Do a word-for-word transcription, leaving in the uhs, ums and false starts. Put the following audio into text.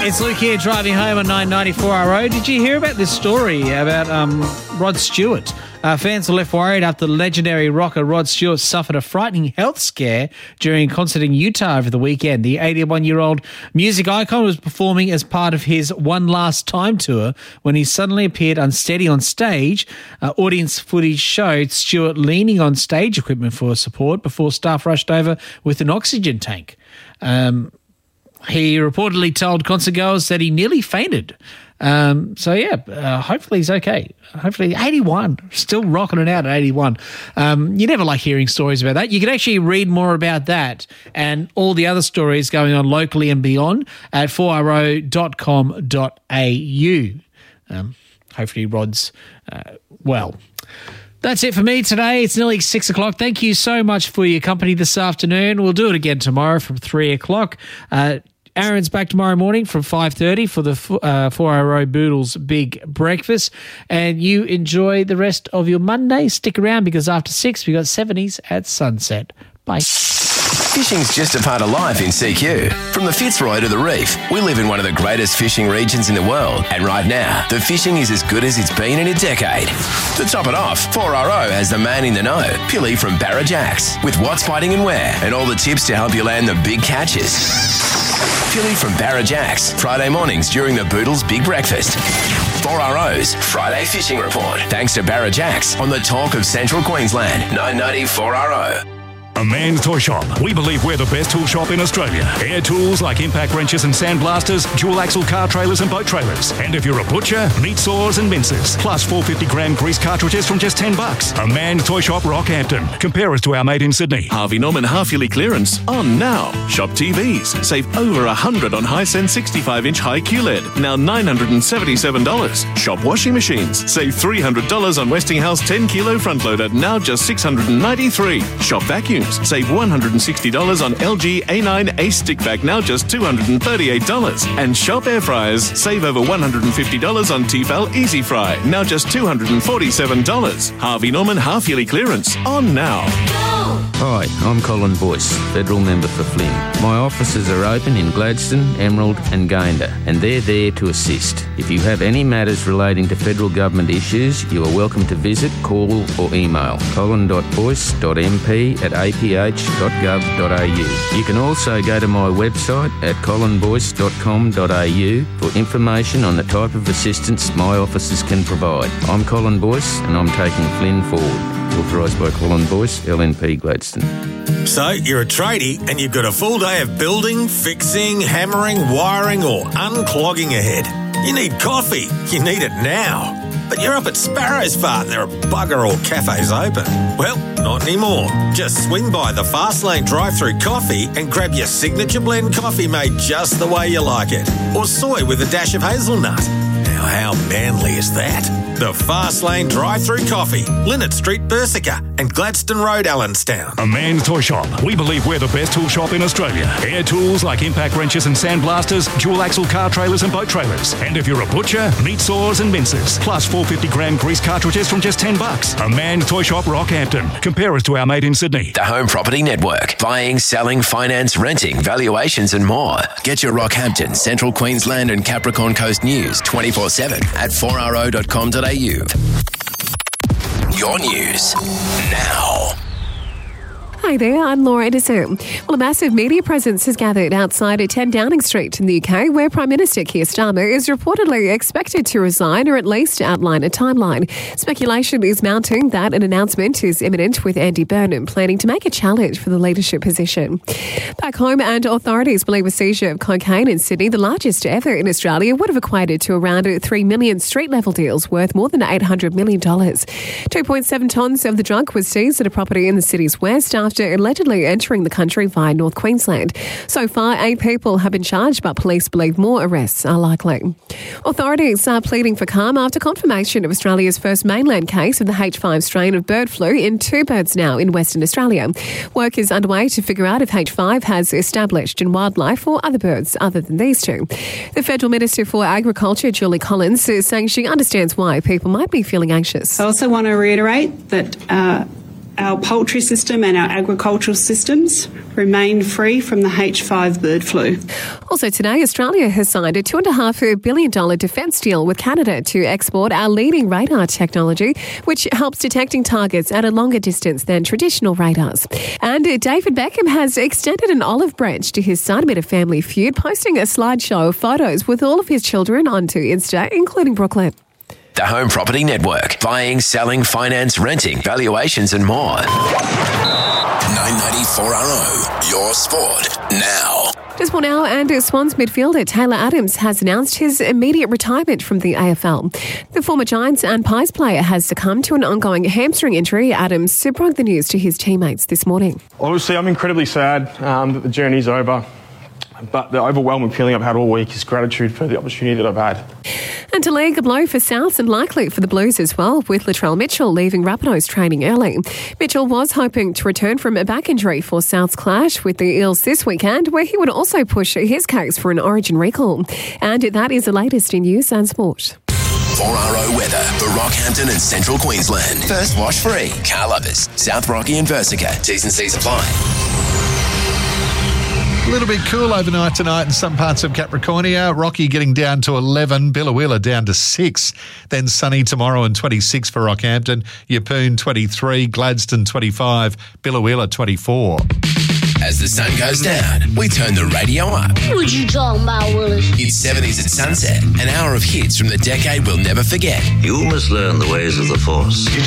It's Luke here driving home on nine ninety-four R O. Did you hear about this story about um, Rod Stewart? Uh, fans are left worried after the legendary rocker Rod Stewart suffered a frightening health scare during a concert in Utah over the weekend. The eighty-one-year-old music icon was performing as part of his One Last Time tour when he suddenly appeared unsteady on stage. Uh, audience footage showed Stewart leaning on stage equipment for support before staff rushed over with an oxygen tank. Um, he reportedly told concertgoers that he nearly fainted. Um, so, yeah, uh, hopefully he's okay. Hopefully eighty-one, still rocking it out at eighty-one. Um, you never like hearing stories about that. You can actually read more about that and all the other stories going on locally and beyond at four r o dot com dot a u. Um, hopefully Rod's uh, well. That's it for me today. It's nearly six o'clock. Thank you so much for your company this afternoon. We'll do it again tomorrow from three o'clock. Uh, Aaron's back tomorrow morning from five thirty for the uh, four R O Boodles Big Breakfast. And you enjoy the rest of your Monday. Stick around because after six, we got seventies at sunset. Bye. Fishing's just a part of life in C Q. From the Fitzroy to the Reef, we live in one of the greatest fishing regions in the world. And right now, the fishing is as good as it's been in a decade. To top it off, four R O has the man in the know, Pilly from Barra Jacks, with what's biting and where, and all the tips to help you land the big catches. Pilly from Barra Jacks, Friday mornings during the Boodles Big Breakfast. four R O's Friday Fishing Report. Thanks to Barra Jacks on the talk of Central Queensland, nine ninety-four R O. A Man's Toy Shop. We believe we're the best tool shop in Australia. Air tools like impact wrenches and sandblasters, dual axle car trailers and boat trailers. And if you're a butcher, meat saws and mincers. Plus four fifty gram grease cartridges from just ten bucks. A Man's Toy Shop, Rockhampton. Compare us to our mate in Sydney. Harvey Norman half-yearly clearance on now. Shop T Vs. Save over one hundred dollars on Hisense sixty-five inch high Q L E D. Now nine hundred seventy-seven dollars. Shop washing machines. Save three hundred dollars on Westinghouse ten kilo front loader. Now just six hundred ninety-three dollars. Shop vacuums. Save one hundred sixty dollars on L G A nine Ace Stick Vac, now just two hundred thirty-eight dollars. And shop air fryers. Save over one hundred fifty dollars on Tefal Easy Fry, now just two hundred forty-seven dollars. Harvey Norman half-yearly clearance on now. Hi, I'm Colin Boyce, Federal Member for Flynn. My offices are open in Gladstone, Emerald and Gayndah, and they're there to assist. If you have any matters relating to federal government issues, you are welcome to visit, call or email colin dot boyce dot m p at a p h dot gov dot a u. You can also go to my website at colin boyce dot com dot a u for information on the type of assistance my offices can provide. I'm Colin Boyce and I'm taking Flynn forward. Authorised by Colin Boyce, L N P Gladstone. So, you're a tradie and you've got a full day of building, fixing, hammering, wiring or unclogging ahead. You need coffee. You need it now. But you're up at Sparrows Fart and there are bugger all cafes open. Well, not anymore. Just swing by the Fastlane drive-through coffee and grab your signature blend coffee made just the way you like it. Or soy with a dash of hazelnut. Now, how manly is that? The Fastlane drive-through coffee, Linnet Street, Bersica and Gladstone Road, Allenstown. A Man's Toy Shop. We believe we're the best tool shop in Australia. Air tools like impact wrenches and sandblasters, dual axle car trailers and boat trailers. And if you're a butcher, meat saws and mincers. Plus four fifty gram grease cartridges from just ten bucks. A Man's Toy Shop, Rockhampton. Compare us to our mate in Sydney. The Home Property Network. Buying, selling, finance, renting, valuations and more. Get your Rockhampton, Central Queensland and Capricorn Coast news twenty-four seven at four r o dot com dot a u. Your news now. Hi there, I'm Laura Edison. Well, a massive media presence has gathered outside of ten Downing Street in the U K, where Prime Minister Keir Starmer is reportedly expected to resign or at least outline a timeline. Speculation is mounting that an announcement is imminent, with Andy Burnham planning to make a challenge for the leadership position. Back home, and authorities believe a seizure of cocaine in Sydney, the largest ever in Australia, would have equated to around three million street-level deals worth more than eight hundred million dollars. two point seven tonnes of the drug was seized at a property in the city's west after allegedly entering the country via North Queensland. So far, eight people have been charged, but police believe more arrests are likely. Authorities are pleading for calm after confirmation of Australia's first mainland case of the H five strain of bird flu in two birds now in Western Australia. Work is underway to figure out if H five has established in wildlife or other birds other than these two. The Federal Minister for Agriculture, Julie Collins, is saying she understands why people might be feeling anxious. I also want to reiterate that uh, our poultry system and our agricultural systems remain free from the H five bird flu. Also today, Australia has signed a two point five billion dollars defence deal with Canada to export our leading radar technology, which helps detecting targets at a longer distance than traditional radars. And David Beckham has extended an olive branch to his son amid a family feud, posting a slideshow of photos with all of his children onto Insta, including Brooklyn. The Home Property Network. Buying, selling, finance, renting, valuations and more. nine ninety-four R O, your sport now. Just one hour, and Swans midfielder Taylor Adams has announced his immediate retirement from the A F L. The former Giants and Pies player has succumbed to an ongoing hamstring injury. Adams broke the news to his teammates this morning. Obviously, I'm incredibly sad um, that the journey's over. But the overwhelming feeling I've had all week is gratitude for the opportunity that I've had. And to league, a blow for Souths and likely for the Blues as well, with Latrell Mitchell leaving Rapidos training early. Mitchell was hoping to return from a back injury for Souths' clash with the Eels this weekend, where he would also push his case for an Origin recall. And that is the latest in news and sport. four R O weather for Rockhampton and Central Queensland. First wash free. Car lovers. South Rocky and Versica. T's and C's apply. A little bit cool overnight tonight in some parts of Capricornia. Rocky getting down to eleven, Billawilla down to six. Then sunny tomorrow and twenty-six for Rockhampton. Yeppoon twenty-three, Gladstone twenty-five, Billawilla twenty-four. As the sun goes down, we turn the radio up. What you talking about, Willis? It's seventies at sunset, an hour of hits from the decade we'll never forget. You must learn the ways of the Force.